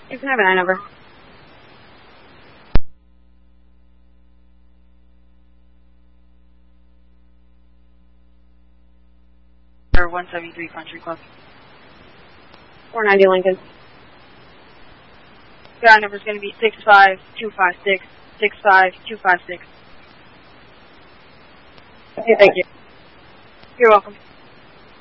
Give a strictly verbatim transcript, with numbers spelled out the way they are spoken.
You can have a number. one seventy-three Country Club. four ninety Lincoln. Ground number is going to be six five two five six, six five two five six. Okay, thank you. You're welcome.